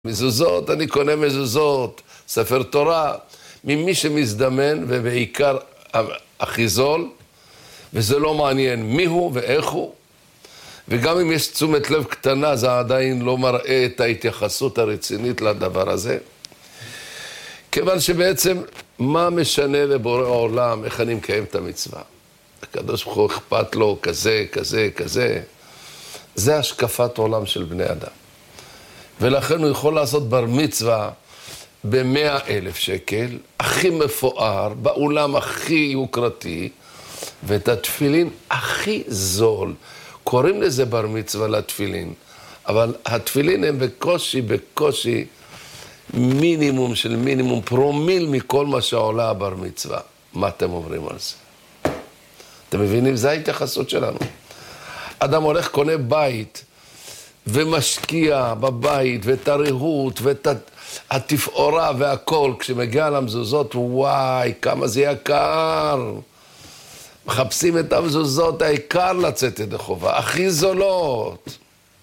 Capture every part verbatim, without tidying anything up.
מזוזות, אני קונה מזוזות, ספר תורה, ממי שמזדמן ובעיקר הכי זול, וזה לא מעניין מי הוא ואיך הוא, וגם אם יש תשומת לב קטנה, זה עדיין לא מראה את ההתייחסות הרצינית לדבר הזה. כיוון שבעצם, מה משנה לבורא העולם, איך אני מקיים את המצווה? הקדוש ברוך הוא אכפת לו כזה, כזה, כזה. זה השקפת עולם של בני אדם. ולכן הוא יכול לעשות בר מצווה במאה אלף שקל, הכי מפואר, באולם הכי יוקרתי, ואת התפילין הכי זול. קוראים לזה בר מצווה לתפילין, אבל התפילין הם בקושי, בקושי מינימום של מינימום, פרומיל מכל מה שעולה הבר מצווה. מה אתם אומרים על זה? אתם מבינים? זה ההתייחסות שלנו. אדם הולך, קונה בית, ומשקיע בבית, ואת הריהוט, ואת התפאורה והכל. כשמגיע למזוזות, וואי, כמה זה יקר. מחפשים את המזוזות, העיקר לצאת ידי חובה, הכי זולות.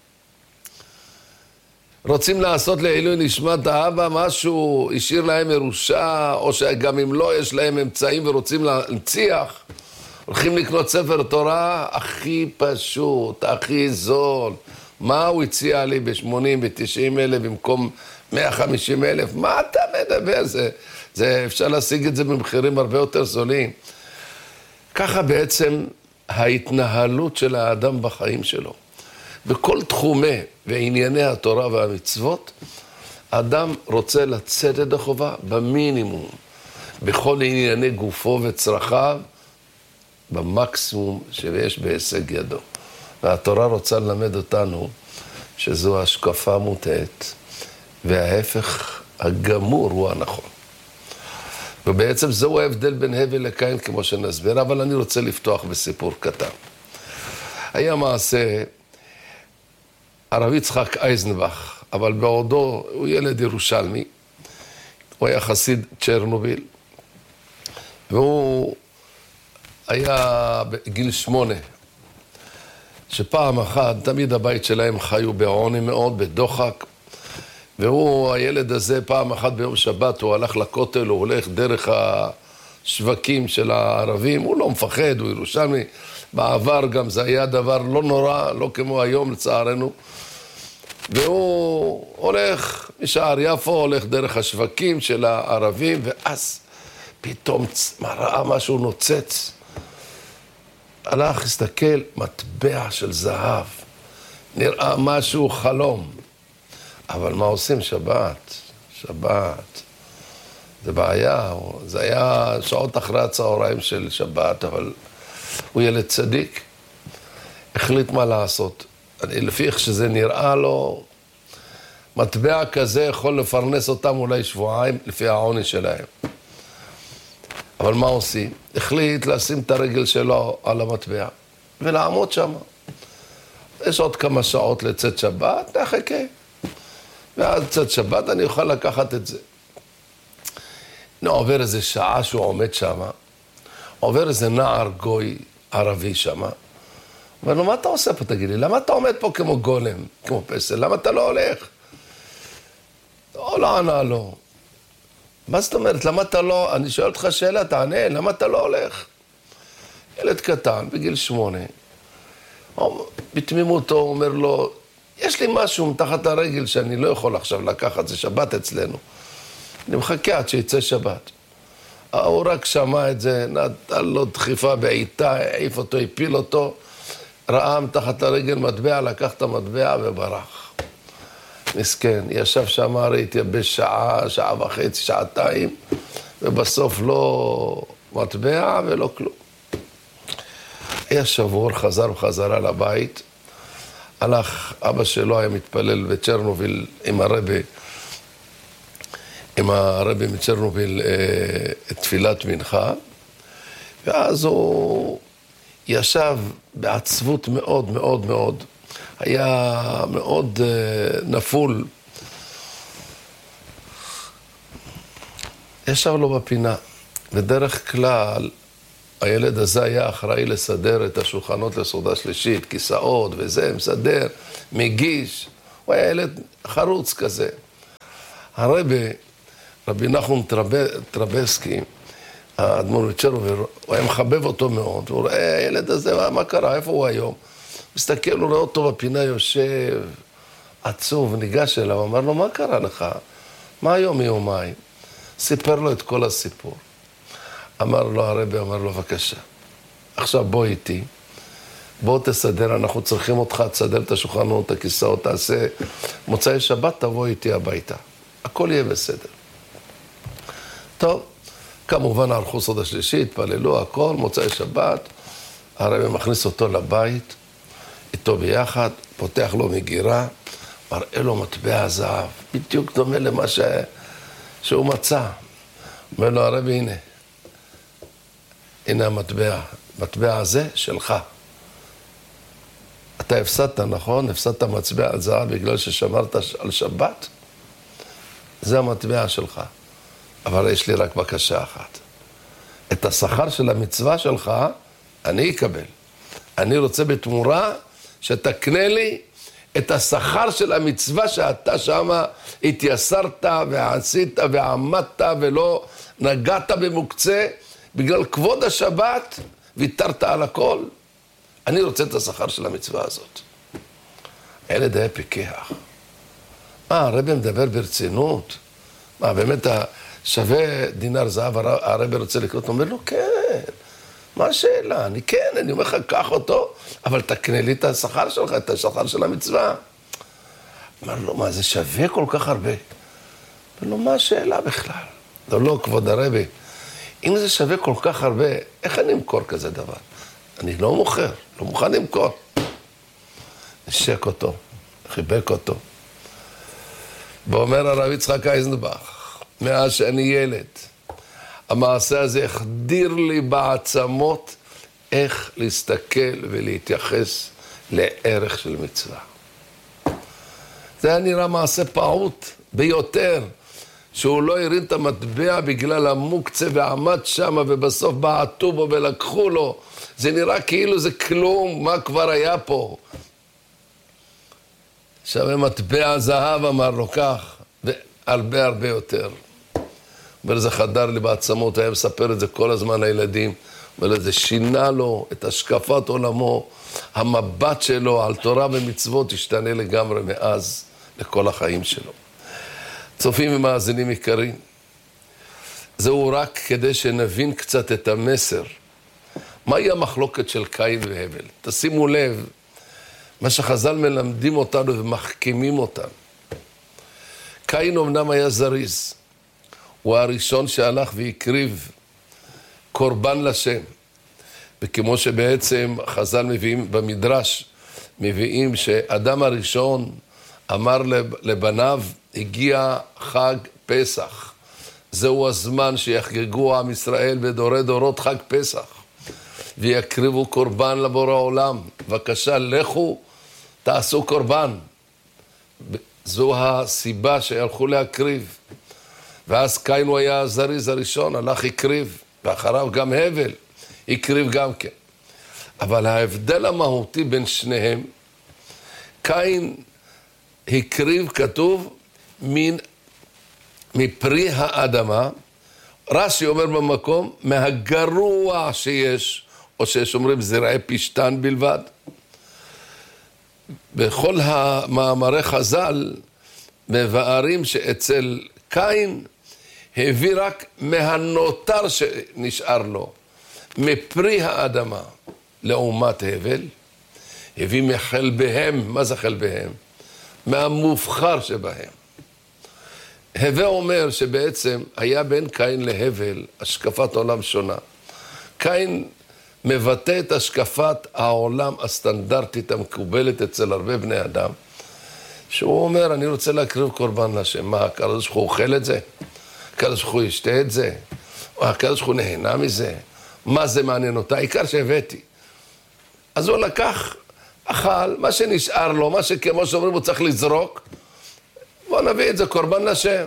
רוצים לעשות לעילוי נשמת האבא משהו, השאיר להם ירושה, או שגם אם לא יש להם אמצעים ורוצים להנציח, הולכים לקנות ספר תורה, הכי פשוט, הכי זול. מה הוא הציע לי ב-שמונים ב-תשעים אלף במקום מאה וחמישים אלף? מה אתה מדבר? זה, זה, אפשר להשיג את זה במחירים הרבה יותר זולים. ככה בעצם ההתנהלות של האדם בחיים שלו. בכל תחומי וענייני התורה והמצוות, האדם רוצה לצאת ידי חובה במינימום, בכל ענייני גופו וצרכיו, במקסימום שיש בהישג ידו. והתורה רוצה ללמד אותנו שזו השקפה מוטעת, וההפך הגמור הוא הנכון. ובעצם זהו ההבדל בין הבל לקין, כמו שנסביר, אבל אני רוצה לפתוח בסיפור קטן. היה מעשה, הרב יצחק אייזנבך, אבל בעודו הוא ילד ירושלמי, הוא היה חסיד צ'רנוביל, והוא היה בגיל שמונה, שפעם אחת, תמיד הבית שלהם חיו בעוני מאוד, בדוחק, והוא, הילד הזה, פעם אחת ביום שבת, הוא הלך לכותל, הוא הולך דרך השווקים של הערבים, הוא לא מפחד, הוא ירושלמי, בעבר גם זה היה דבר לא נורא, לא כמו היום לצערנו, והוא הולך משער יפו, הולך דרך השווקים של הערבים, ואז פתאום ראה משהו נוצץ, הלך, הסתכל, מטבע של זהב, נראה משהו חלום. אבל מה עושים? שבת, שבת. זה בעיה, זה היה שעות אחרי הצהריים של שבת, אבל הוא ילד צדיק. החליט מה לעשות. אני, לפי איך שזה נראה לו, מטבע כזה יכול לפרנס אותם אולי שבועיים, לפי העוני שלהם. אבל מה עושים? החליט לשים את הרגל שלו על המטבע, ולעמוד שם. יש עוד כמה שעות לצאת שבת, נחכה. ואז צאת שבת אני אוכל לקחת את זה. נו, עובר איזה שעה שהוא עומד שם, עובר איזה נער גוי ערבי שם, אומר לו, מה אתה עושה פה, תגיד לי? למה אתה עומד פה כמו גולם, כמו פסל? למה אתה לא הולך? לא, לא ענה לו. מה זאת אומרת? למה אתה לא... אני שואל אותך שאלה, תענה, למה אתה לא הולך? ילד קטן, בגיל שמונה, בתמימותו אומר לו, יש לי משהו מתחת הרגל שאני לא יכול עכשיו לקחת, זה שבת אצלנו. אני מחכה עד שיצא שבת. הוא רק שמע את זה, נתן לו דחיפה בעיטה, העיף אותו, הפיל אותו, ראה מתחת הרגל מטבע, לקח את המטבע וברח. מסכן, ישב שם, הרי התייבש שעה, שעה וחצי, שעתיים, ובסוף לא מטבע ולא כלום. היה שבור, חזר וחזרה לבית, הלך, אבא שלו היה מתפלל בצ'רנוביל עם הרבי, עם הרבי מצ'רנוביל אה, תפילת מנחה, ואז הוא ישב בעצבות מאוד מאוד מאוד, היה מאוד אה, נפול, ישב לו בפינה, בדרך כלל הילד הזה היה אחראי לסדר את השולחנות לסעודה שלישית, כיסאות וזה, מסדר, מגיש. הוא היה ילד חרוץ כזה. הרבי, רבי נחום טרבסקי, האדמו"ר מצ'רנוביץ, הוא היה מחבב אותו מאוד, הוא רואה, הילד הזה, מה קרה, איפה הוא היום? מסתכל, הוא רואה אותו בפינה יושב, עצוב, ניגש אליו, אמר לו, מה קרה לך? מה היום יומיים? סיפר לו את כל הסיפור. אמר לו הרבי, אמר לו, בבקשה, עכשיו בוא איתי, בוא תסדר, אנחנו צריכים אותך, תסדר את השולחנות, את הכיסאות, תעשה מוצאי שבת, תבוא איתי הביתה. הכל יהיה בסדר. טוב, כמובן ערכו סעודה שלישית, התפללו, הכל, מוצאי שבת, הרבי מכניס אותו לבית, איתו ביחד, פותח לו מגירה, מראה לו מטבע זהב, בדיוק דומה למה ש... שהוא מצא. אומר לו הרבי, הנה, הנה המטבע, המטבע הזה שלך. אתה הפסדת, נכון? הפסדת מטבע על זהב בגלל ששמרת על שבת? זה המטבע שלך. אבל יש לי רק בקשה אחת. את השכר של המצווה שלך, אני אקבל. אני רוצה בתמורה שתקנה לי את השכר של המצווה שאתה שמה התייסרת ועשית ועמדת ולא נגעת במוקצה בגלל כבוד השבת, ויתרת על הכל. אני רוצה את השכר של המצווה הזאת. הילד היה פיקח. מה, הרבי מדבר ברצינות? מה, באמת שווה דינר זהב, הרבי רוצה לקנות? הוא אומר לו, כן. מה השאלה? אני כן, אני אומר לך, קח אותו, אבל תקנה לי את השכר שלך, את השכר של המצווה. אמר לו, מה, זה שווה כל כך הרבה? אמר לו, מה השאלה בכלל? לא, לא, כבוד הרבי, אם זה שווה כל כך הרבה, איך אני אמכור כזה דבר? אני לא מוכר, לא מוכן למכור. נשק אותו, חיבק אותו. ואומר הרב יצחק אייזנבך, מאז שאני ילד, המעשה הזה החדיר לי בעצמות איך להסתכל ולהתייחס לערך של מצווה. זה היה נראה מעשה פעוט ביותר, שהוא לא הרים את המטבע בגלל המוקצה ועמד שם ובסוף בעטו בו ולקחו לו. זה נראה כאילו זה כלום, מה כבר היה פה? שווה מטבע זהב, אמר לו כך, והרבה הרבה יותר. אומר, זה חדר לי בעצמות, היה מספר את זה כל הזמן לילדים. אומר, זה שינה לו את השקפת עולמו, המבט שלו על תורה ומצוות השתנה לגמרי מאז לכל החיים שלו. צופים ומאזינים יקרים, זהו רק כדי שנבין קצת את המסר. מהי המחלוקת של קין והבל? תשימו לב, מה שחז"ל מלמדים אותנו ומחכימים אותנו. קין אמנם היה זריז, הוא הראשון שהלך והקריב קורבן לשם. וכמו שבעצם חז"ל מביאים במדרש, מביאים שאדם הראשון אמר לבניו, הגיע חג פסח. זהו הזמן שיחגגו עם ישראל בדורי דורות חג פסח. ויקריבו קורבן לבורא העולם. בבקשה, לכו, תעשו קורבן. זו הסיבה שהלכו להקריב. ואז קין הוא היה הזריז הראשון, הלך הקריב, ואחריו גם הבל, הקריב גם כן. אבל ההבדל המהותי בין שניהם, קין הקריב, כתוב, מן, מפרי האדמה, רש"י אומר במקום, מהגרוע שיש, או שיש אומרים זרעי פשטן בלבד. בכל המאמרי חז"ל מבארים שאצל קין הביא רק מהנותר שנשאר לו, מפרי האדמה, לעומת הבל, הביא מחלביהם. מה זה חלביהם? מהמובחר שבהם. הווה אומר שבעצם היה בין קין להבל השקפת עולם שונה. קין מבטא את השקפת העולם הסטנדרטית המקובלת אצל הרבה בני אדם, שהוא אומר, אני רוצה להקריב קורבן לשם. מה, הקדוש ברוך הוא אוכל את זה? הקדוש ברוך הוא ישתה את זה? או הקדוש ברוך הוא נהנה מזה? מה זה מעניין אותה? העיקר שהבאתי. אז הוא לקח, אכל, מה שנשאר לו, מה שכמו שאומרים הוא צריך לזרוק, בוא נביא את זה, קורבן לשם.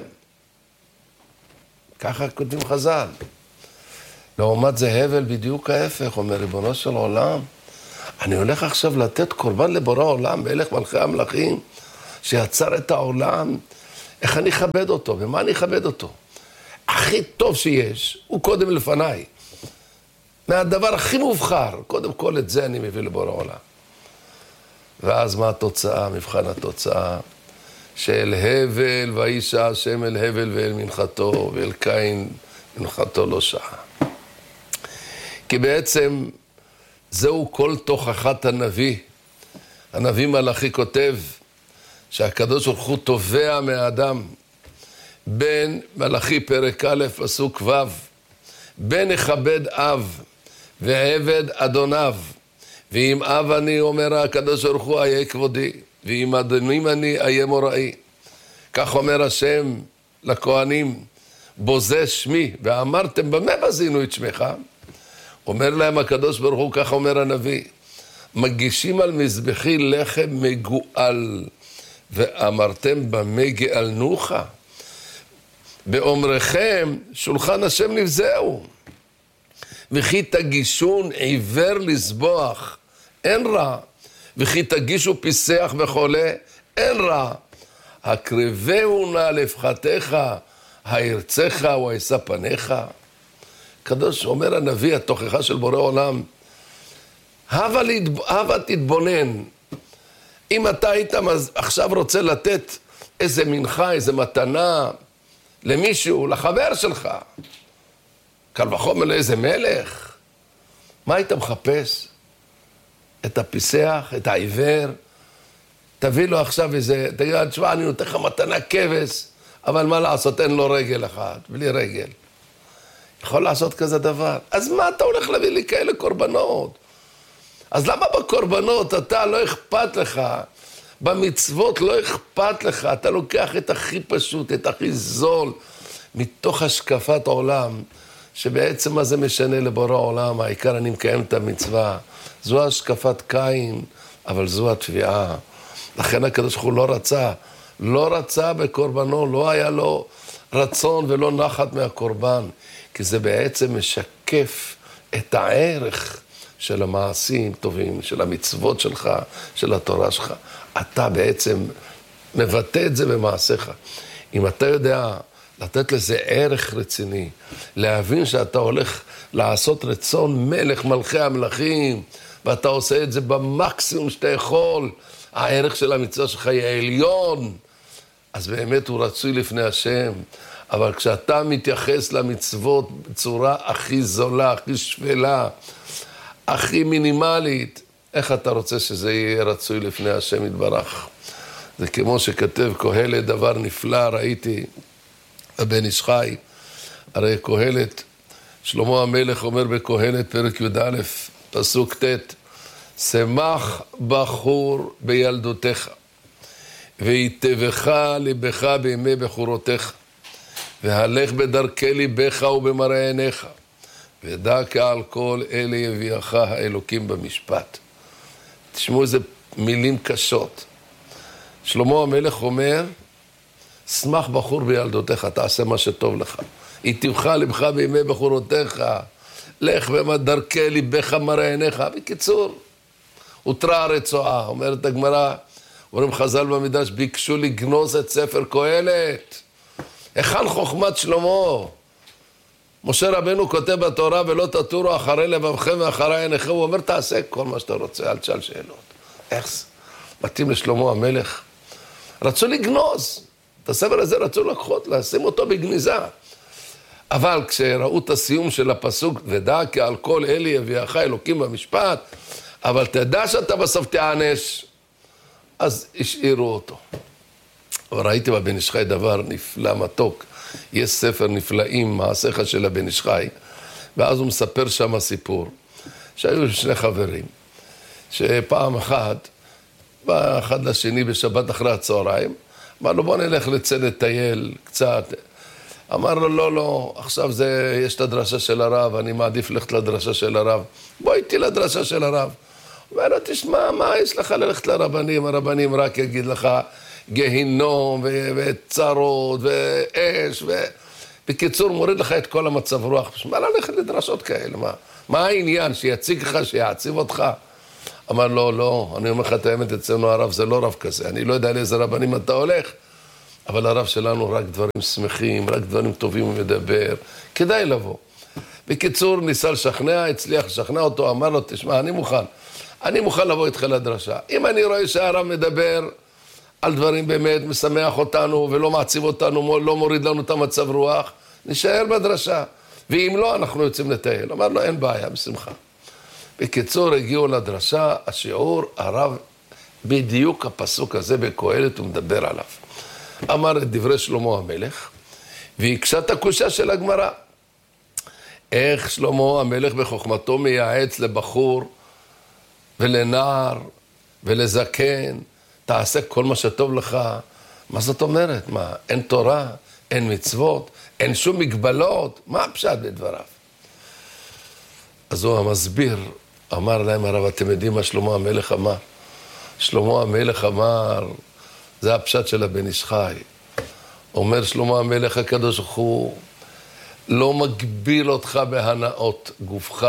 ככה כותבים חז"ל. לעומת זה הבל בדיוק ההפך, אומר ריבונו של עולם, אני הולך עכשיו לתת קורבן לבורא עולם, בהלך מלכי המלכים, שיצר את העולם, איך אני אכבד אותו, ומה אני אכבד אותו? הכי טוב שיש, הוא קודם לפניי. מהדבר הכי מובחר, קודם כל את זה אני מביא לבורא עולם. ואז מה התוצאה, מבחן התוצאה? שאל הבל וישע השם אל הבל ואל מנחתו, ואל קין מנחתו לא שעה. כי בעצם זהו כל תוכחת הנביא. הנביא מלאכי כותב שהקדוש ברוך הוא תובע מהאדם, בין מלאכי פרק א' פסוק ו', בין יכבד אב ועבד אדוניו, ואם אב אני אומר הקדוש ברוך הוא איה כבודי, ואם אדונים אני איה מוראי. כך אומר השם לכהנים, בוזה שמי, ואמרתם במה בזינו את שמך? אומר להם הקדוש ברוך הוא, כך אומר הנביא, מגישים על מזבחי לחם מגואל, ואמרתם במה גאלנוך? באומרכם שולחן השם נבזהו, וכי תגישון עיוור לסבוח, אין רע, וכי תגישו פיסח וחולה, אין רע. הקרבהו נא לפחתך, הירצך או ישא פניך. קדוש אומר הנביא, התוכחה של בורא עולם, הבה, להתב... הבה תתבונן. אם אתה היית עכשיו רוצה לתת איזה מנחה, איזה מתנה למישהו, לחבר שלך, קל וחומר לאיזה מלך, מה היית מחפש? את הפיסח, את העיוור, תביא לו עכשיו איזה, תגיד, תשמע, אני נותן לך מתנה כבש, אבל מה לעשות, אין לו רגל אחת, בלי רגל. יכול לעשות כזה דבר. אז מה אתה הולך להביא לי כאלה קורבנות? אז למה בקורבנות אתה לא אכפת לך? במצוות לא אכפת לך, אתה לוקח את הכי פשוט, את הכי זול, מתוך השקפת עולם, שבעצם מה זה משנה לבורא עולם, העיקר אני מקיים את המצווה. זו השקפת קין, אבל זו התביעה. לכן הקדוש ברוך הוא לא רצה, לא רצה בקורבנו, לא היה לו רצון ולא נחת מהקורבן, כי זה בעצם משקף את הערך של המעשים טובים, של המצוות שלך, של התורה שלך. אתה בעצם מבטא את זה במעשיך. אם אתה יודע לתת לזה ערך רציני, להבין שאתה הולך לעשות רצון מלך מלכי המלכים, ואתה עושה את זה במקסימום שאתה יכול, הערך של המצווה שלך יהיה עליון, אז באמת הוא רצוי לפני השם. אבל כשאתה מתייחס למצוות בצורה הכי זולה, הכי שפלה, הכי מינימלית, איך אתה רוצה שזה יהיה רצוי לפני השם יתברך? זה כמו שכתב קהלת, דבר נפלא, ראיתי הבן איש חי, הרי קהלת, שלמה המלך אומר בקהלת פרק י"א, פסוק ט', שמח בחור בילדותך, ויטבך ליבך בימי בחורותיך, והלך בדרכי ליבך ובמראה עיניך, ודע כעל כל אלה יביאך האלוקים במשפט. תשמעו איזה מילים קשות. שלמה המלך אומר, שמח בחור בילדותך, תעשה מה שטוב לך. יטבך ליבך בימי בחורותיך, לך בדרכי ליבך מראה עיניך. בקיצור, הותרה הרצועה, אומרת הגמרא, אומרים חז"ל במדרש, ביקשו לגנוז את ספר קהלת. היכן חוכמת שלמה? משה רבנו כותב בתורה, ולא תטורו אחרי לבבכם ואחרי עיניכם, הוא אומר, תעשה כל מה שאתה רוצה, אל תשאל שאלות. איך זה? מתאים לשלמה המלך. רצו לגנוז. את הספר הזה רצו לקחות, לשים אותו בגניזה. אבל כשראו את הסיום של הפסוק, ודע כי על כל אלה יביאך אלוקים במשפט, אבל תדע שאתה בסוף תענש, אז השאירו אותו. אבל ראיתי בבן איש חי דבר נפלא מתוק. יש ספר נפלאים, מעשיך של הבן איש חי, ואז הוא מספר שם סיפור, שהיו שני חברים, שפעם אחת, בא אחד לשני בשבת אחרי הצהריים, אמר לו בוא נלך לצא לטייל קצת, אמר לו לא לא, עכשיו זה, יש את הדרשה של הרב, אני מעדיף ללכת לדרשה של הרב, בוא איתי לדרשה של הרב. הוא אומר לו תשמע, מה יש לך ללכת לרבנים, הרבנים רק יגיד לך גהינום וצרות ואש ו... בקיצור מוריד לך את כל המצב רוח, מה ללכת לדרשות כאלה, מה, מה העניין שיציג לך, שיעציב אותך? אמר לו, לא, אני אומר לך את האמת, אצלנו הרב זה לא רב כזה, אני לא יודע לאיזה רבנים אתה הולך, אבל הרב שלנו רק דברים שמחים, רק דברים טובים הוא מדבר, כדאי לבוא. בקיצור, ניסה לשכנע, הצליח לשכנע אותו, אמר לו, תשמע, אני מוכן, אני מוכן לבוא איתך לדרשה. אם אני רואה שהרב מדבר על דברים באמת, משמח אותנו ולא מעציב אותנו, לא מוריד לנו את המצב רוח, נשאר בדרשה. ואם לא, אנחנו יוצאים לטייל. אמר לו, אין בעיה, בשמחה. בקיצור, הגיעו לדרשה, השיעור, הרב, בדיוק הפסוק הזה בקהלת, הוא מדבר עליו. אמר את דברי שלמה המלך, והקשה את הקושה של הגמרא. איך שלמה המלך בחוכמתו מייעץ לבחור ולנער ולזקן, תעשה כל מה שטוב לך. מה זאת אומרת? מה, אין תורה, אין מצוות, אין שום מגבלות? מה הפשט בדבריו? אז הוא המסביר, אמר להם הרב, אתם יודעים מה שלמה המלך אמר? שלמה המלך אמר, זה הפשט של הבן איש חי. אומר שלמה המלך הקדוש הוא לא מגביל אותך בהנאות גופך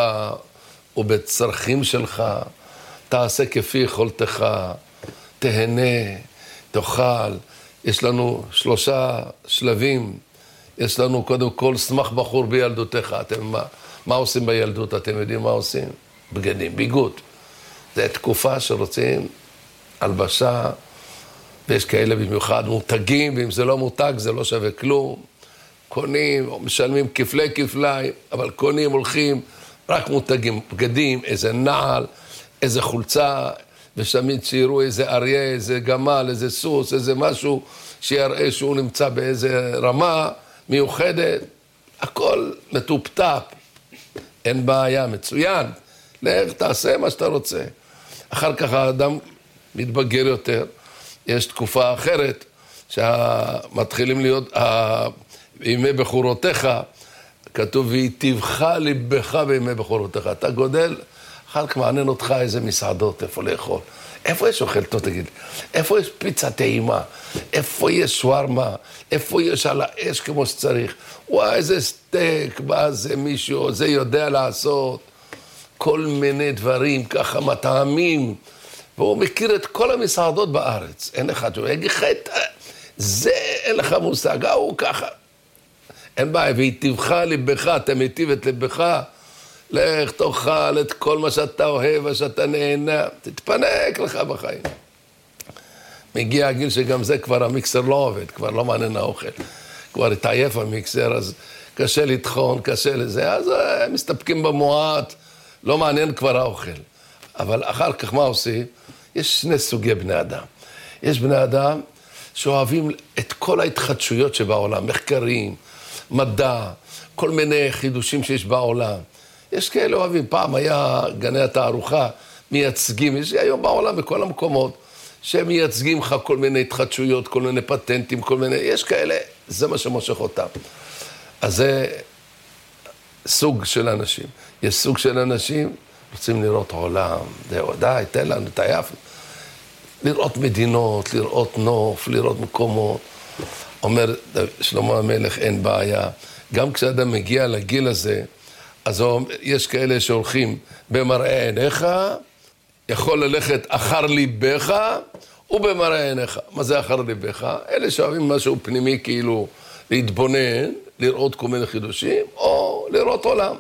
ובצרכים שלך, תעשה כפי יכולתך, תהנה, תאכל. יש לנו שלושה שלבים. יש לנו קודם כל, שמח בחור בילדותך. אתם מה, מה עושים בילדות? אתם יודעים מה עושים? בגדים, ביגוד. זה תקופה שרוצים הלבשה, ויש כאלה במיוחד מותגים, ואם זה לא מותג זה לא שווה כלום. קונים, משלמים כפלי כפלי, אבל קונים, הולכים, רק מותגים, בגדים, איזה נעל, איזה חולצה, ושמיד שיראו איזה אריה, איזה גמל, איזה סוס, איזה משהו שיראה שהוא נמצא באיזה רמה מיוחדת. הכל מטופטפ, אין בעיה, מצוין. לך, תעשה מה שאתה רוצה. אחר כך האדם מתבגר יותר, יש תקופה אחרת, שמתחילים להיות, בימי בחורותיך, כתוב, והיטיבך ליבך בימי בחורותיך. אתה גודל, אחר כך מעניין אותך איזה מסעדות, איפה לאכול. איפה יש אוכל טוב, תגיד? איפה יש פיצה טעימה? איפה יש שווארמה? איפה יש על האש כמו שצריך? וואי, איזה סטייק, מה זה מישהו, זה יודע לעשות. כל מיני דברים, ככה מטעמים. והוא מכיר את כל המסעדות בארץ. אין אחד שהוא יגיד לך את זה, אין לך מושג, הוא ככה. אין בעיה, והיטיבך ליבך, אתה מיטיב את ליבך, לך תאכל את כל מה שאתה אוהב ושאתה נהנה, תתפנק לך בחיים. מגיע הגיל שגם זה כבר המיקסר לא עובד, כבר לא מעניין האוכל. כבר התעייף המיקסר, אז קשה לטחון, קשה לזה, אז הם מסתפקים במועט, לא מעניין כבר האוכל. אבל אחר כך מה עושים? יש שני סוגי בני אדם. יש בני אדם שאוהבים את כל ההתחדשויות שבעולם, מחקרים, מדע, כל מיני חידושים שיש בעולם. יש כאלה אוהבים, פעם היה גני התערוכה, מייצגים, יש היום בעולם בכל המקומות, שהם מייצגים לך כל מיני התחדשויות, כל מיני פטנטים, כל מיני, יש כאלה, זה מה שמושך אותם. אז זה סוג של אנשים. יש סוג של אנשים, רוצים לראות עולם, זהו, די, תן לנו, תעייף. לראות מדינות, לראות נוף, לראות מקומות. אומר שלמה המלך, אין בעיה. גם כשאדם מגיע לגיל הזה, אז יש כאלה שהולכים במראה עיניך, יכול ללכת אחר ליבך ובמראה עיניך. מה זה אחר ליבך? אלה שאוהבים משהו פנימי, כאילו להתבונן, לראות כל מיני חידושים, או לראות עולם.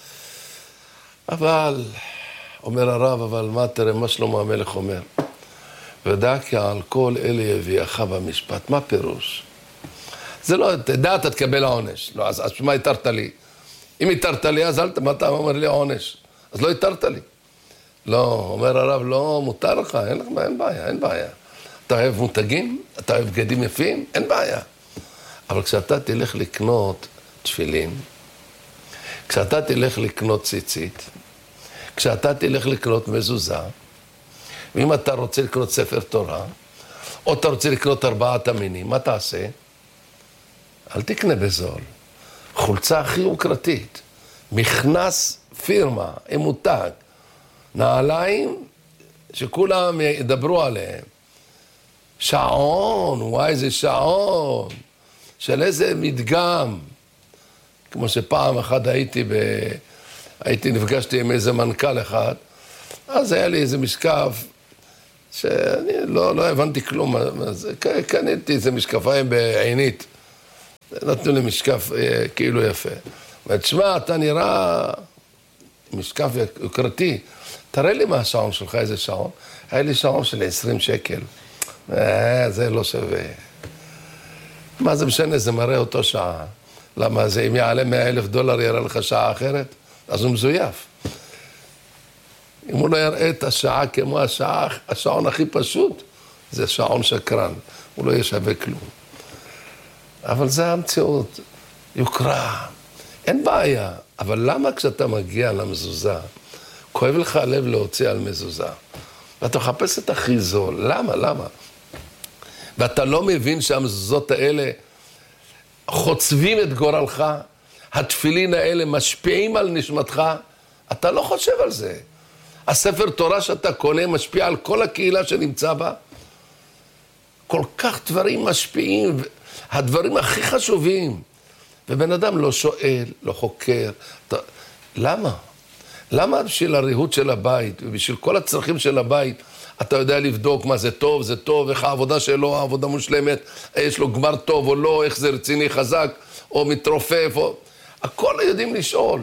אבל, אומר הרב, אבל מה תראה, מה שלמה המלך אומר? ודע כי על כל אלה יביאך במשפט. מה פירוש? זה לא, תדע, אתה תקבל העונש. לא, אז, אז מה התרת לי? אם התרת לי, אז אל מה אתה אומר לי העונש? אז לא התרת לי. לא, אומר הרב, לא, מותר לך, אין לך, אין בעיה, אין בעיה. אתה אוהב מותגים? אתה אוהב בגדים יפים? אין בעיה. אבל כשאתה תלך לקנות תפילין, כשאתה תלך לקנות ציצית, כשאתה תלך לקנות מזוזה, ואם אתה רוצה לקנות ספר תורה, או אתה רוצה לקנות ארבעת המינים, מה תעשה? אל תקנה בזול. חולצה הכי יוקרתית, מכנס פירמה, עם מותג, נעליים שכולם ידברו עליהם. שעון, וואי, זה שעון, של איזה מדגם. כמו שפעם אחת הייתי, ב... הייתי נפגשתי עם איזה מנכ"ל אחד, אז היה לי איזה משקף שאני לא, לא הבנתי כלום. קניתי איזה משקפיים בעינית. נתנו לי משקף כאילו יפה. ותשמע, אתה נראה משקף יוקרתי. תראה לי מה השעון שלך, איזה שעון. היה לי שעון של עשרים שקל. זה לא שווה. מה זה משנה? זה מראה אותו שעה. למה זה, אם יעלה מאה אלף דולר, יראה לך שעה אחרת? אז הוא מזויף. אם הוא לא יראה את השעה כמו השעה, השעון הכי פשוט, זה שעון שקרן. הוא לא ישווה כלום. אבל זה המציאות. יוקרה. אין בעיה. אבל למה כשאתה מגיע למזוזה, כואב לך הלב להוציא על מזוזה? ואתה מחפש את הכי זול. למה? למה? ואתה לא מבין שהמזוזות האלה חוצבים את גורלך, התפילין האלה משפיעים על נשמתך, אתה לא חושב על זה. הספר תורה שאתה קונה משפיע על כל הקהילה שנמצא בה. כל כך דברים משפיעים, הדברים הכי חשובים. ובן אדם לא שואל, לא חוקר. אתה... למה? למה בשביל הריהוט של הבית ובשביל כל הצרכים של הבית, אתה יודע לבדוק מה זה טוב, זה טוב, איך העבודה שלו, העבודה מושלמת, יש לו גמר טוב או לא, איך זה רציני חזק, או מתרופף, או... הכל יודעים לשאול.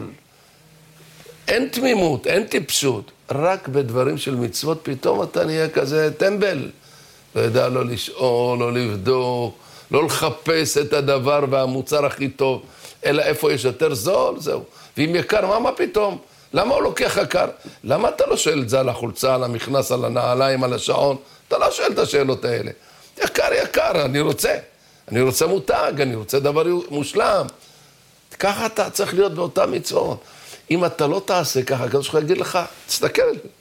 אין תמימות, אין טיפשות. רק בדברים של מצוות פתאום אתה נהיה כזה טמבל. לא יודע לא לשאול, לא לבדוק, לא לחפש את הדבר והמוצר הכי טוב, אלא איפה יש יותר זול, זהו. ואם יקר, מה, מה פתאום? למה הוא לוקח יקר? למה אתה לא שואל את זה על החולצה, על המכנס, על הנעליים, על השעון? אתה לא שואל את השאלות האלה. יקר, יקר, אני רוצה. אני רוצה מותג, אני רוצה דבר מושלם. ככה אתה צריך להיות באותה מצוות. אם אתה לא תעשה ככה, הקדוש ברוך הוא יגיד לך, תסתכל.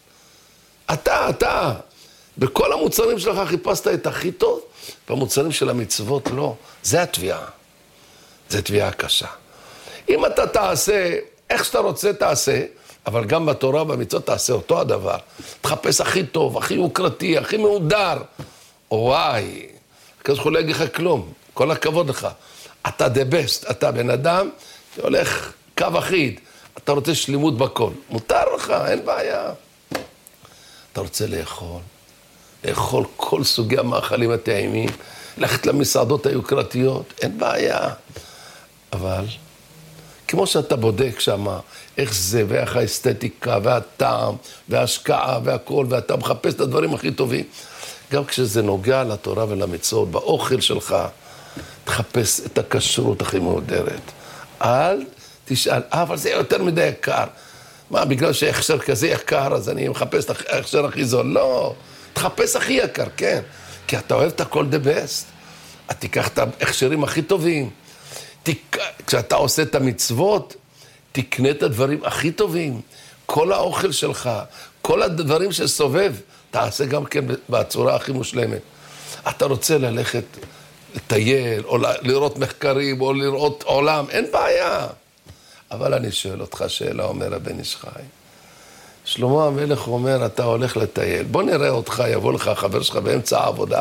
אתה, אתה, בכל המוצרים שלך חיפשת את הכי טוב, במוצרים של המצוות לא. זה התביעה. זה תביעה קשה. אם אתה תעשה, איך שאתה רוצה תעשה, אבל גם בתורה ובמצוות תעשה אותו הדבר. תחפש הכי טוב, הכי יוקרתי, הכי מהודר. וואי, הקדוש ברוך הוא לא יגיד לך כלום. כל הכבוד לך. אתה the best, אתה בן אדם, הולך קו אחיד. אתה רוצה שלימות בכל. מותר לך, אין בעיה. אתה רוצה לאכול. לאכול כל סוגי המאכלים הטעימים. ללכת למסעדות היוקרתיות, אין בעיה. אבל, כמו שאתה בודק שמה, איך זה, ואיך האסתטיקה, והטעם, וההשקעה, והכל, ואתה מחפש את הדברים הכי טובים. גם כשזה נוגע לתורה ולמצוות, באוכל שלך, תחפש את הכשרות הכי מהודרת. אל תשאל, אה, אבל זה יותר מדי יקר. מה, בגלל שהכשר כזה יקר, אז אני מחפש את ההכשר הכי זול? לא, תחפש הכי יקר, כן. כי אתה אוהב את הכל the best. אתה תיקח את ההכשרים הכי טובים. תיק... כשאתה עושה את המצוות, תקנה את הדברים הכי טובים. כל האוכל שלך, כל הדברים שסובב, תעשה גם כן בצורה הכי מושלמת. אתה רוצה ללכת לטייל, או לראות מחקרים, או לראות עולם, אין בעיה. אבל אני שואל אותך שאלה, אומר הבן איש חי. שלמה המלך אומר, אתה הולך לטייל. בוא נראה אותך, יבוא לך החבר שלך באמצע העבודה.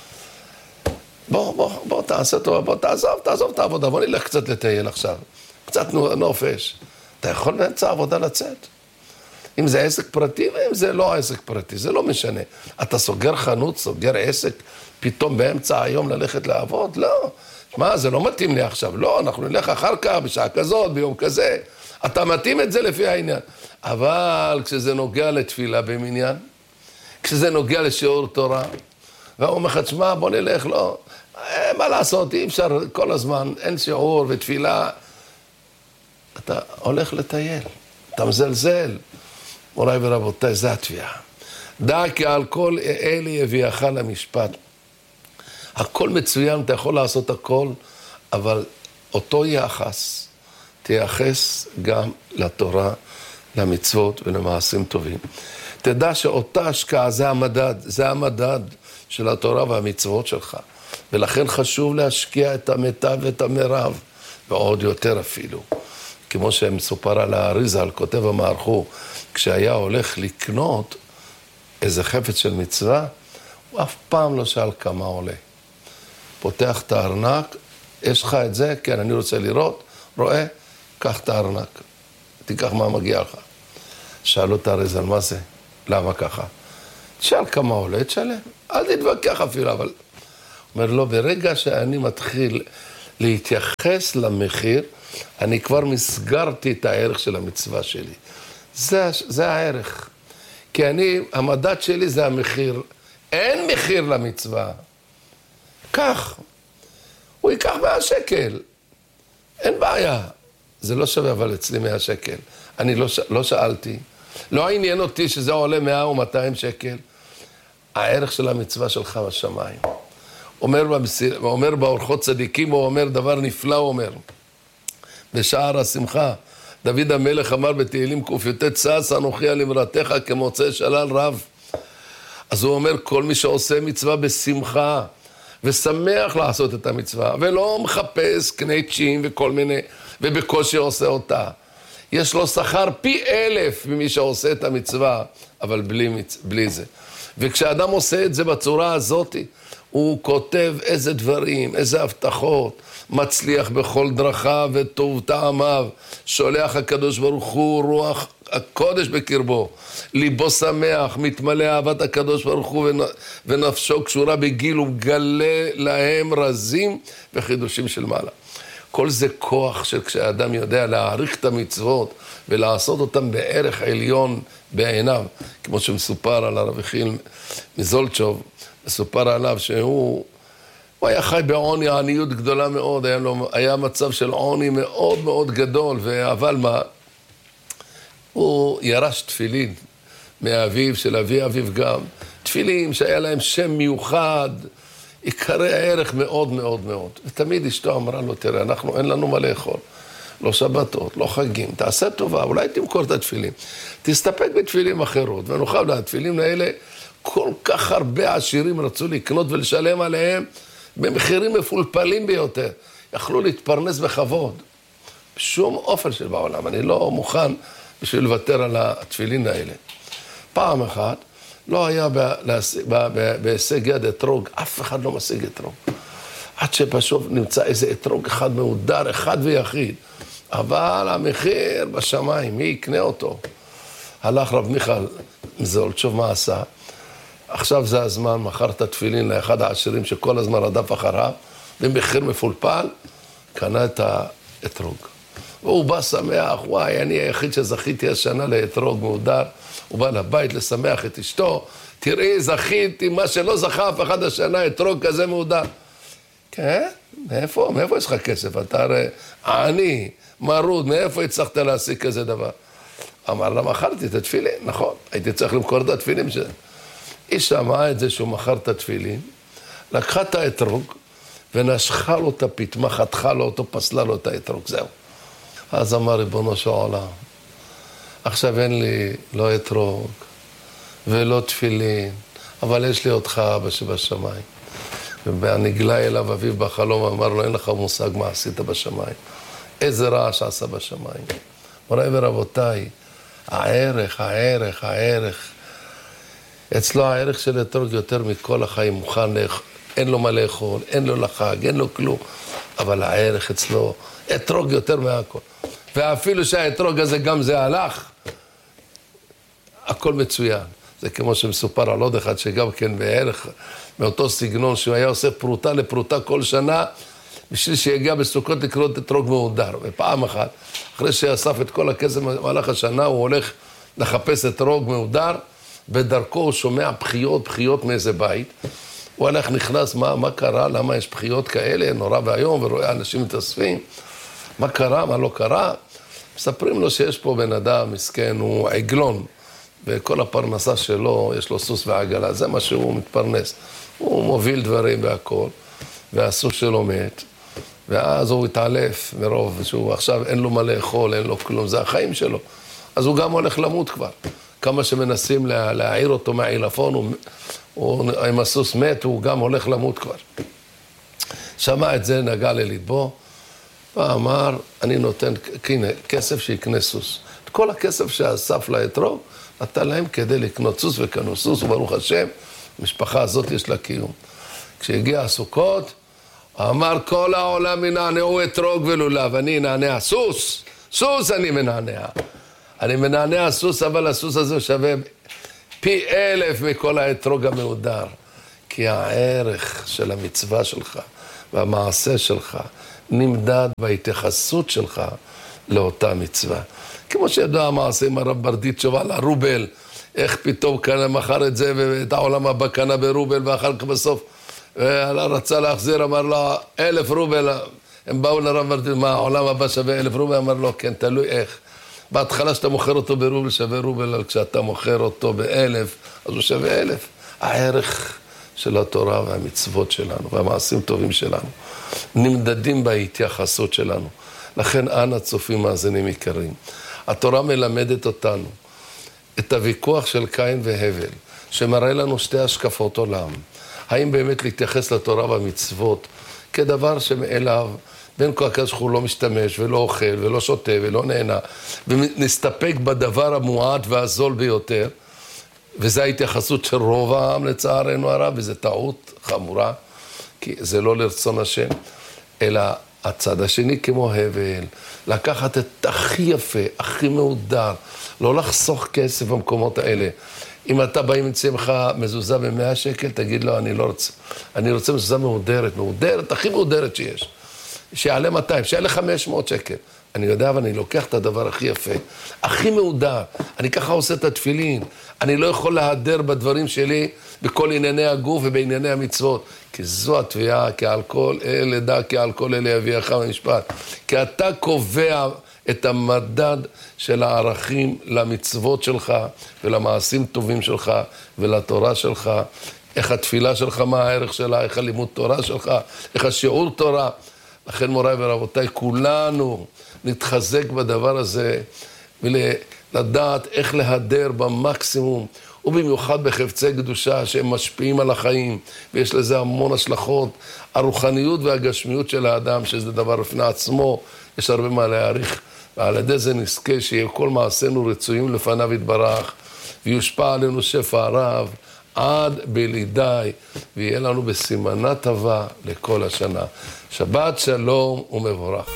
בוא, בוא, בוא, תעשה טובה, בוא, תעזוב, תעזוב את העבודה. בוא נלך קצת לטייל עכשיו. קצת נופש. אתה יכול באמצע העבודה לצאת. אם זה עסק פרטי, ואם זה לא עסק פרטי, זה לא משנה. אתה סוגר חנות, סוגר עסק, פתאום באמצע היום ללכת לעבוד? לא. מה, זה לא מתאים לי עכשיו. לא, אנחנו נלך אחר כך, בשעה כזאת, ביום כזה. אתה מתאים את זה לפי העניין. אבל כשזה נוגע לתפילה במניין, כשזה נוגע לשיעור תורה, והוא אומר לך, שמע, בוא נלך, לא. מה לעשות, אי אפשר כל הזמן, אין שיעור ותפילה. אתה הולך לטייל, אתה מזלזל. מוריי ורבותיי, זה התביעה. דע כי על כל אלה יביאך למשפט. הכל מצוין, אתה יכול לעשות הכל, אבל אותו יחס תייחס גם לתורה, למצוות ולמעשים טובים. תדע שאותה השקעה, זה המדד, זה המדד של התורה והמצוות שלך. ולכן חשוב להשקיע את המיטב ואת המרב, ועוד יותר אפילו. כמו שמסופר על האריז"ל, כותב המערכו, כשהיה הולך לקנות איזה חפץ של מצווה, הוא אף פעם לא שאל כמה עולה. פותח את הארנק, יש לך את זה? כן, אני רוצה לראות. רואה? קח את הארנק. תיקח מה מגיע לך. שאלו את האריז"ל, מה זה? למה ככה? תשאל כמה עולה, תשלם. אל תתווכח אפילו, אבל... אומר לו, ברגע שאני מתחיל להתייחס למחיר, אני כבר מסגרתי את הערך של המצווה שלי. זה, זה הערך. כי אני, המדד שלי זה המחיר. אין מחיר למצווה. כך. הוא ייקח מאה שקל. אין בעיה. זה לא שווה אבל אצלי מאה שקל. אני לא, לא שאלתי. לא עניין אותי שזה עולה מאה או מאתיים שקל. הערך של המצווה שלך בשמיים. אומר, במסיר, אומר באורחות צדיקים, הוא אומר דבר נפלא, הוא אומר. בשער השמחה, דוד המלך אמר בתהילים ק"ט, שש אנוכי על אמרתך כמוצא שלל רב. אז הוא אומר, כל מי שעושה מצווה בשמחה, ושמח לעשות את המצווה, ולא מחפש קנייצ'ים וכל מיני, ובקושי עושה אותה. יש לו שכר פי אלף ממי שעושה את המצווה, אבל בלי, בלי זה. וכשאדם עושה את זה בצורה הזאת, הוא כותב איזה דברים, איזה הבטחות, מצליח בכל דרכיו וטוב טעמיו, שולח הקדוש ברוך הוא רוח הקודש בקרבו, ליבו שמח, מתמלא אהבת הקדוש ברוך הוא ונפשו קשורה בגיל, ומגלה להם רזים וחידושים של מעלה. כל זה כוח של כשאדם יודע להעריך את המצוות ולעשות אותם בערך עליון בעיניו, כמו שמסופר על הרב יחיאל מזולצ'וב, מסופר עליו שהוא הוא היה חי בעוני, עניות גדולה מאוד, היה, לו, היה מצב של עוני מאוד מאוד גדול, אבל מה? הוא ירש תפילין מאביו, של אבי אביו גם, תפילין שהיה להם שם מיוחד, עיקרי הערך מאוד מאוד מאוד. ותמיד אשתו אמרה לו, תראה, אנחנו אין לנו מה לאכול, לא שבתות, לא חגים, תעשה טובה, אולי תמכור את התפילין, תסתפק בתפילים אחרות, ונוכל התפילים האלה, כל כך הרבה עשירים רצו לקנות ולשלם עליהם, במחירים מפולפלים ביותר, יכלו להתפרנס בכבוד, בשום אופן של בעולם, אני לא מוכן בשביל לוותר על התפילין האלה. פעם אחת, לא היה בהישג יד אתרוג, אף אחד לא משיג אתרוג. עד שפשוט נמצא איזה אתרוג אחד מהודר, אחד ויחיד. אבל המחיר בשמיים, מי יקנה אותו? הלך רב מיכל מזולצ'וב, מה עשה? עכשיו זה הזמן, מכר את התפילין לאחד העשירים שכל הזמן רדף אחריו, במחיר מפולפל, קנה את האתרוג. והוא בא שמח, וואי, אני היחיד שזכיתי השנה לאתרוג מהודר, הוא בא לבית לשמח את אשתו, תראי, זכיתי, מה שלא זכה אף אחד השנה, אתרוג כזה מהודר. כן? מאיפה? מאיפה יש לך כסף? אתה הרי עני, מרוד, מאיפה הצלחת להשיג כזה דבר? אמר לה, מכרתי את התפילין, נכון, הייתי צריך למכור את התפילין שלי. היא שמעה את זה שהוא מכר את התפילין, לקחה את האתרוג, ונשכה לו את הפתמה, חתכה לו אותו, פסלה לו את האתרוג, זהו. אז אמר ריבונו של עולם, עכשיו אין לי לא אתרוג ולא תפילין, אבל יש לי אותך אבא שבשמיים. ונגלה אליו אביו בחלום, אמר לו, אין לך מושג מה עשית בשמיים. איזה רעש עשה בשמיים. מוריי ורבותיי, הערך, הערך, הערך, אצלו הערך של אתרוג יותר מכל החיים, מוכן לאכול, אין לו מה לאכול, אין לו לחג, אין לו כלום, אבל הערך אצלו, אתרוג יותר מהכל. ואפילו שהאתרוג הזה גם זה הלך, הכל מצוין. זה כמו שמסופר על עוד אחד שגם כן בערך, מאותו סגנון שהוא היה עושה פרוטה לפרוטה כל שנה, בשביל שיגיע בסוכות לקנות אתרוג מהודר. ופעם אחת, אחרי שאסף את כל הכסף במהלך השנה, הוא הולך לחפש אתרוג מהודר, בדרכו הוא שומע בחיות, בחיות מאיזה בית. הוא הלך נכנס, מה, מה קרה? למה יש בחיות כאלה? נורא והיום, ורואה אנשים מתאספים. מה קרה? מה לא קרה? מספרים לו שיש פה בן אדם מסכן, הוא עגלון, וכל הפרנסה שלו, יש לו סוס ועגלה, זה מה שהוא מתפרנס. הוא מוביל דברים והכל, והסוס שלו מת, ואז הוא התעלף מרוב, שהוא עכשיו אין לו מה לאכול, אין לו כלום, זה החיים שלו. אז הוא גם הולך למות כבר. כמה שמנסים לה, להעיר אותו מהעילפון, הוא, הוא, אם הסוס מת, הוא גם הולך למות כבר. שמע את זה, נגע לליבו, ואמר, אני נותן כסף שיקנה סוס. את כל הכסף שאסף לאתרוג, נתן להם כדי לקנות סוס וקנו סוס, וברוך השם, המשפחה הזאת יש לה קיום. כשהגיע הסוכות, אמר, כל העולם ינענעו אתרוג ולולב, אני נענע סוס, סוס אני מנענע. אני מנענע הסוס, אבל הסוס הזה שווה פי אלף מכל האתרוג המהודר. כי הערך של המצווה שלך והמעשה שלך נמדד בהתייחסות שלך לאותה מצווה. כמו שידוע המעשה עם הרב ברדיצ'וב על הרובל, איך פתאום כאן מכר את זה ואת העולם הבא קנה ברובל, ואחר כך בסוף רצה להחזיר, אמר לו אלף רובל, הם באו לרב ברדיצ'וב, מה העולם הבא שווה אלף רובל? אמר לו כן, תלוי איך. בהתחלה שאתה מוכר אותו ברובל שווה רובל, אבל כשאתה מוכר אותו באלף, אז הוא שווה אלף. הערך של התורה והמצוות שלנו והמעשים טובים שלנו נמדדים בהתייחסות שלנו. לכן אנא צופים מאזינים יקרים, התורה מלמדת אותנו את הוויכוח של קין והבל, שמראה לנו שתי השקפות עולם. האם באמת להתייחס לתורה והמצוות כדבר שמאליו, בין כה הקדוש ברוך הוא לא משתמש ולא אוכל ולא שותה ולא נהנה, ונסתפק בדבר המועט והזול ביותר, וזו ההתייחסות של רוב העם לצערנו הרב, וזו טעות חמורה, כי זה לא לרצון השם, אלא הצד השני כמו הבל, לקחת את הכי יפה, הכי מהודר, לא לחסוך כסף במקומות האלה. אם אתה בא עם צמך מזוזה ב-מאה שקל, תגיד לו, אני לא רוצה, אני רוצה מזוזה מהודרת, מהודרת, הכי מהודרת שיש. שיעלה מאתיים, שיעלה חמש מאות שקל. אני יודע, אבל אני לוקח את הדבר הכי יפה, הכי מהודר. אני ככה עושה את התפילין. אני לא יכול להדר בדברים שלי, בכל ענייני הגוף ובענייני המצוות. כי זו התביעה, כי על כל אלה דע, כי על כל אלה יביאך במשפט. כי אתה קובע את המדד של הערכים למצוות שלך, ולמעשים טובים שלך, ולתורה שלך. איך התפילה שלך, מה הערך שלה, איך הלימוד תורה שלך, איך השיעור תורה. לכן מוריי ורבותיי, כולנו נתחזק בדבר הזה, ולדעת איך להדר במקסימום, ובמיוחד בחפצי קדושה שהם משפיעים על החיים, ויש לזה המון השלכות. הרוחניות והגשמיות של האדם, שזה דבר בפני עצמו, יש הרבה מה להעריך, ועל ידי זה נזכה שיהיה כל מעשינו רצויים לפניו יתברך, ויושפע עלינו שפע רב, עד בלי די, ויהיה לנו בסימנה טובה לכל השנה. שבת שלום ומבורך.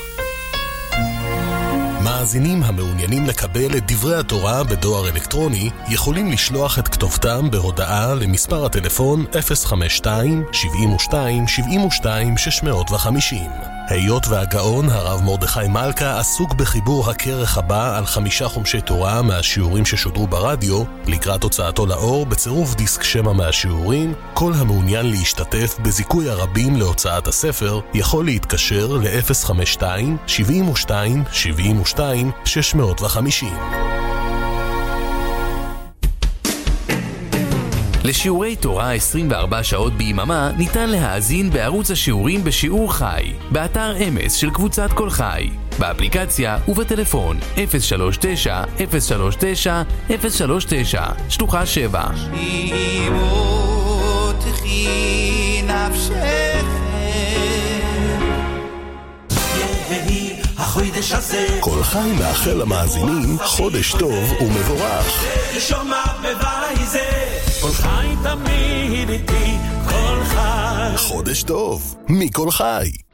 מאזינים המעוניינים לקבל את דברי התורה בדואר אלקטרוני יכולים לשלוח את כתובתם בהודעה למספר הטלפון אפס חמש שתיים שבעים ושתיים שבעים ושתיים שש מאות וחמישים. היות והגאון הרב מרדכי מלכה עסוק בחיבור הכרך הבא על חמישה חומשי תורה מהשיעורים ששודרו ברדיו, לקראת הוצאתו לאור בצירוף דיסק שמע מהשיעורים, כל המעוניין להשתתף בזיכוי הרבים להוצאת הספר יכול להתקשר ל-אפס חמש שתיים שבעים ושתיים שבעים ושתיים שש מאות וחמישים. לשיעורי תורה עשרים וארבע שעות ביממה ניתן להאזין בערוץ השיעורים בשיעור חי, באתר אמס של קבוצת כל חי, באפליקציה ובטלפון אפס שלוש תשע אפס שלוש תשע אפס שלוש תשע שלוחה שבע. שימותכי נפשכם יהי החודש הזה. כל חי מאחל למאזינים חודש טוב ומבורך. שומע בבית זה כל חי תמיד איתי, כל חי חודש טוב מכל חי.